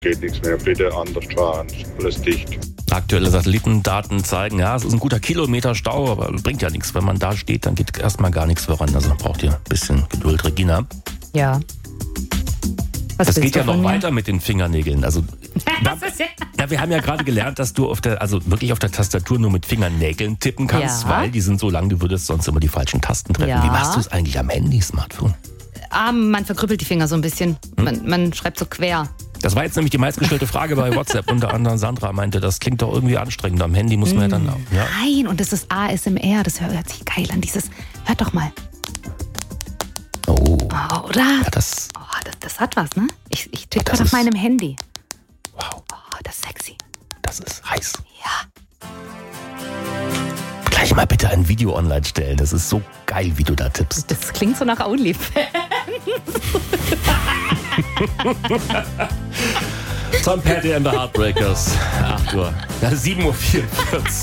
Geht nichts mehr, bitte anders fahren, alles dicht. Aktuelle Satellitendaten zeigen, ja, es ist ein guter Kilometer Stau, aber bringt ja nichts. Wenn man da steht, dann geht erstmal gar nichts voran. Also braucht ihr ein bisschen Geduld, Regina. Ja. Das geht ja noch weiter mit den Fingernägeln. Also, wir haben ja gerade gelernt, dass du wirklich auf der Tastatur nur mit Fingernägeln tippen kannst, weil die sind so lang, du würdest sonst immer die falschen Tasten treffen. Ja. Wie machst du es eigentlich am Handy-Smartphone? Man verkrüppelt die Finger so ein bisschen. Man schreibt so quer. Das war jetzt nämlich die meistgestellte Frage bei WhatsApp. Unter anderem Sandra meinte, das klingt doch irgendwie anstrengend. Am Handy muss man ja dann auch. Ja? Nein, und das ist ASMR. Das hört sich geil an. Hört doch mal. Oh. Oder? Ja, das hat was, ne? Ich tippe gerade auf meinem Handy. Wow. Oh, das ist sexy. Das ist heiß. Ja. Gleich mal bitte ein Video online stellen. Das ist so geil, wie du da tippst. Das klingt so nach OnlyFans. Tom Petty and the Heartbreakers. 8 Uhr. 7:44 Uhr.